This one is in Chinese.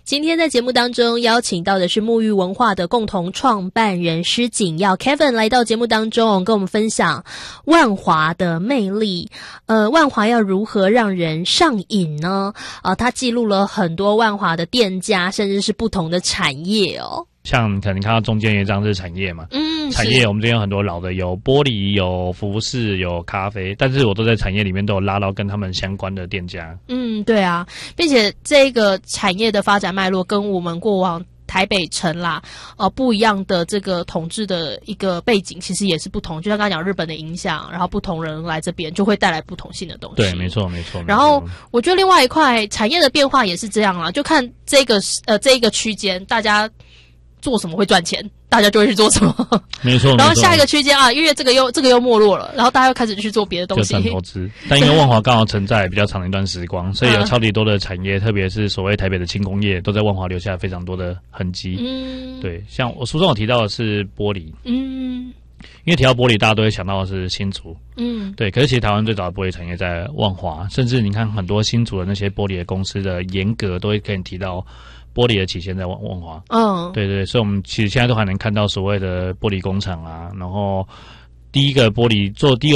今天在节目当中邀请到的是沐浴文化的共同创办人施景耀 Kevin 来到节目当中，跟我们分享万华的魅力。万华要如何让人上瘾呢？他记录了很多万华的店家，甚至是不同的产业哦。 像可能看到中间有一张是产业嘛，产业我们这边有很多老的，有玻璃、有服饰、有咖啡，但是我都在产业里面都有拉到跟他们相关的店家。 对啊，并且这个产业的发展脉络跟我们过往台北城啦，不一样的这个统治的一个背景，其实也是不同。就像刚刚讲日本的影响，然后不同人来这边就会带来不同性的东西。 对，没错。 然后我觉得另外一块产业的变化也是这样啦，就看这一个区间大家做什么会赚钱，大家就会去做什么。 没错。 然后下一个区间啊，因为这个又没落了，然后大家又开始去做别的东西， 就赚投资。但因为万华刚好承载比较长的一段时光，所以有超级多的产业，特别是所谓台北的轻工业，都在万华留下非常多的痕迹。对，像我书中有提到的是玻璃。因为提到玻璃，大家都会想到的是新竹。对。可是其实台湾最早的玻璃产业在万华，甚至你看很多新竹的那些玻璃的公司的严格，都会跟你提到玻璃的起先在万华。对，所以我们其实现在都还能看到所谓的玻璃工厂啊，然后第一个玻璃做第一个